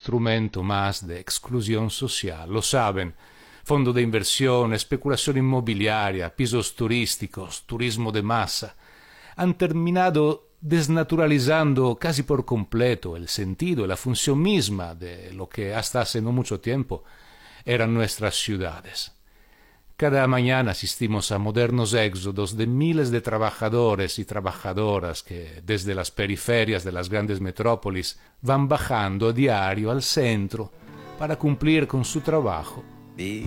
instrumento más de exclusión social, lo saben. Fondo de inversión, especulación inmobiliaria, pisos turísticos, turismo de masa, han terminado desnaturalizando casi por completo el sentido y la función misma de lo que hasta hace no mucho tiempo eran nuestras ciudades. Cada mañana asistimos a modernos éxodos de miles de trabajadores y trabajadoras que desde las periferias de las grandes metrópolis van bajando a diario al centro para cumplir con su trabajo. Big